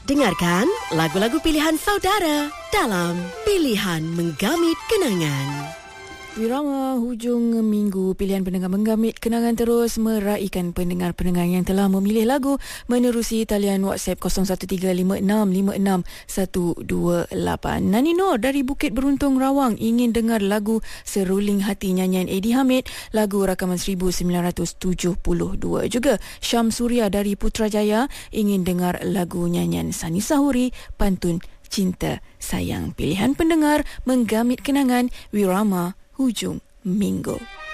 Dengarkan lagu-lagu pilihan saudara dalam Pilihan Menggamit Kenangan. Wirama hujung minggu, pilihan pendengar menggamit kenangan terus meraihkan pendengar-pendengar yang telah memilih lagu menerusi talian WhatsApp 0135561128. Nani Nur dari Bukit Beruntung Rawang ingin dengar lagu Seruling Hati nyanyian Eddie Hamid, lagu rakaman 1972. Juga Syam Suria dari Putrajaya ingin dengar lagu nyanyian Sani Sahuri, Pantun Cinta Sayang. Pilihan pendengar menggamit kenangan Wirama hujung minggu.